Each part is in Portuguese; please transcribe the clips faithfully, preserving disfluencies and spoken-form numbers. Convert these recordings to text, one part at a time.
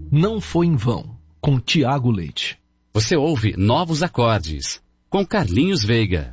Não Foi em Vão, com Tiago Leite. Você ouve Novos Acordes, com Carlinhos Veiga.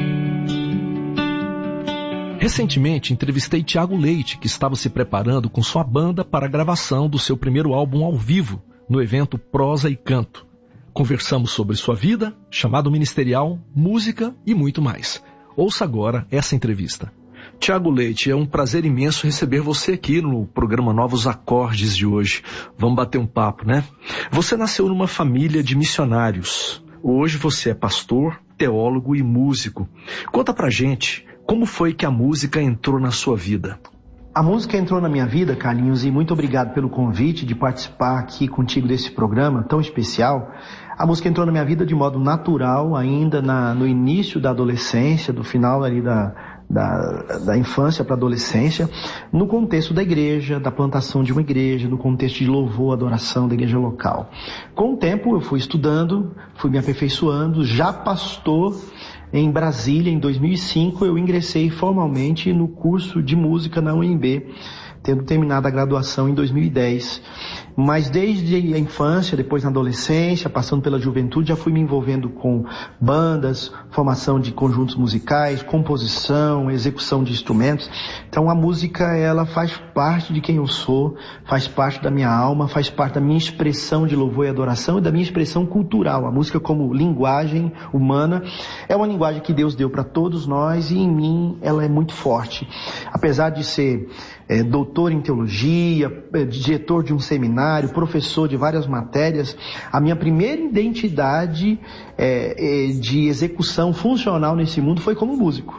Recentemente entrevistei Tiago Leite, que estava se preparando com sua banda para a gravação do seu primeiro álbum ao vivo, no evento Prosa e Canto. Conversamos sobre sua vida, chamado ministerial, música e muito mais. Ouça agora essa entrevista. Tiago Leite, é um prazer imenso receber você aqui no programa Novos Acordes de hoje. Vamos bater um papo, né? Você nasceu numa família de missionários. Hoje você é pastor, teólogo e músico. Conta pra gente, como foi que a música entrou na sua vida? A música entrou na minha vida, Carlinhos, e muito obrigado pelo convite de participar aqui contigo desse programa tão especial. A música entrou na minha vida de modo natural, ainda na, no início da adolescência, do final ali da... Da, da infância para a adolescência, no contexto da igreja, da plantação de uma igreja, no contexto de louvor, adoração da igreja local. Com o tempo eu fui estudando, fui me aperfeiçoando, já pastor em Brasília, em dois mil e cinco eu ingressei formalmente no curso de música na U N B, tendo terminado a graduação em dois mil e dez. Mas desde a infância, depois na adolescência, passando pela juventude, já fui me envolvendo com bandas, formação de conjuntos musicais, composição, execução de instrumentos. Então a música, ela faz parte de quem eu sou, faz parte da minha alma, faz parte da minha expressão de louvor e adoração e da minha expressão cultural. A música como linguagem humana é uma linguagem que Deus deu para todos nós e em mim ela é muito forte. Apesar de ser é, doutor em teologia, é, diretor de um seminário, professor de várias matérias, a minha primeira identidade é, é, de execução funcional nesse mundo foi como músico.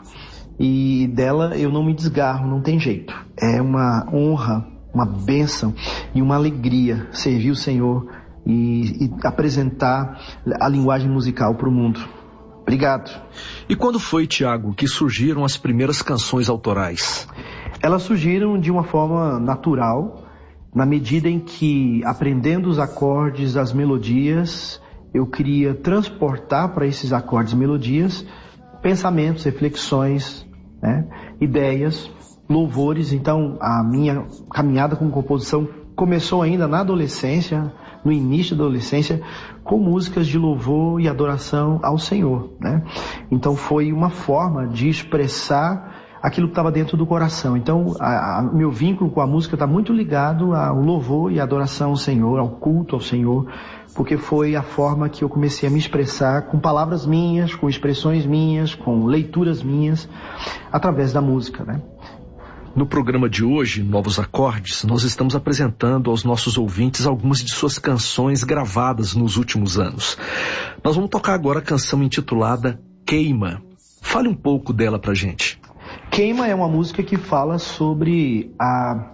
E dela eu não me desgarro, não tem jeito. É uma honra, uma bênção e uma alegria servir o Senhor e, e apresentar a linguagem musical para o mundo. Obrigado. E quando foi, Tiago, que surgiram as primeiras canções autorais? Elas surgiram de uma forma natural, na medida em que, aprendendo os acordes, as melodias, eu queria transportar para esses acordes e melodias pensamentos, reflexões, né, ideias, louvores. Então, a minha caminhada com composição começou ainda na adolescência, no início da adolescência, com músicas de louvor e adoração ao Senhor, né? Então, foi uma forma de expressar aquilo que estava dentro do coração. Então, a, a, meu vínculo com a música está muito ligado ao louvor e adoração ao Senhor, ao culto ao Senhor, porque foi a forma que eu comecei a me expressar com palavras minhas, com expressões minhas, com leituras minhas, através da música, né? No programa de hoje, Novos Acordes, nós estamos apresentando aos nossos ouvintes algumas de suas canções gravadas nos últimos anos. Nós vamos tocar agora a canção intitulada Queima. Fale um pouco dela pra gente. Queima é uma música que fala sobre a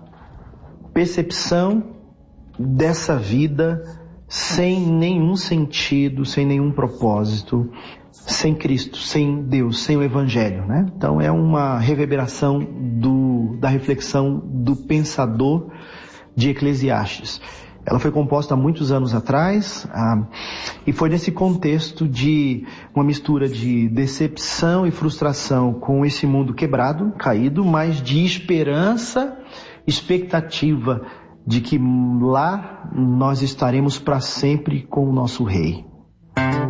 percepção dessa vida sem nenhum sentido, sem nenhum propósito, sem Cristo, sem Deus, sem o Evangelho, né? Então é uma reverberação do, da reflexão do pensador de Eclesiastes. Ela foi composta há muitos anos atrás, ah, e foi nesse contexto de uma mistura de decepção e frustração com esse mundo quebrado, caído, mas de esperança, expectativa de que lá nós estaremos para sempre com o nosso Rei.